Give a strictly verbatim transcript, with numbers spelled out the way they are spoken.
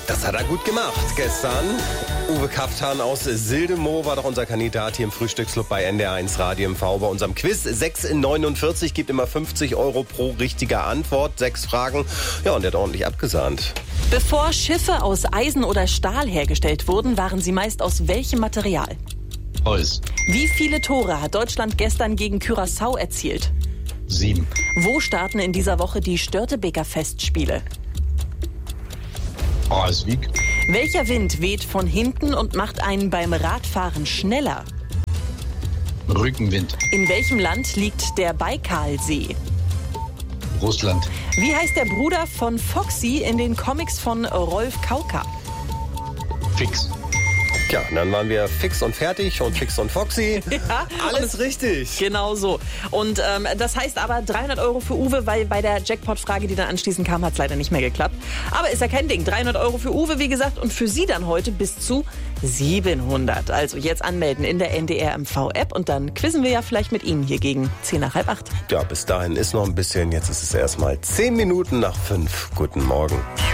Das hat er gut gemacht gestern. Uwe Kaftan aus Sildemow war doch unser Kandidat hier im Frühstücksclub bei N D R eins Radio M V bei unserem Quiz. sechs in neunundvierzig gibt immer fünfzig Euro pro richtige Antwort. Sechs Fragen. Ja, und der hat ordentlich abgesahnt. Bevor Schiffe aus Eisen oder Stahl hergestellt wurden, waren sie meist aus welchem Material? Holz. Wie viele Tore hat Deutschland gestern gegen Curaçao erzielt? Sieben. Wo starten in dieser Woche die Störtebeker Festspiele? Alsvik. Welcher Wind weht von hinten und macht einen beim Radfahren schneller? Rückenwind. In welchem Land liegt der Baikalsee? Russland. Wie heißt der Bruder von Foxy in den Comics von Rolf Kauka? Fix. Ja, dann waren wir fix und fertig und fix und foxy. Ja, alles richtig. Genau so. Und ähm, das heißt aber dreihundert Euro für Uwe, weil bei der Jackpot-Frage, die dann anschließend kam, hat es leider nicht mehr geklappt. Aber ist ja kein Ding. dreihundert Euro für Uwe, wie gesagt, und für Sie dann heute bis zu siebenhundert. Also jetzt anmelden in der N D R M V-App und dann quizzen wir ja vielleicht mit Ihnen hier gegen zehn nach halb acht. Ja, bis dahin ist noch ein bisschen. Jetzt ist es erstmal zehn Minuten nach fünf. Guten Morgen.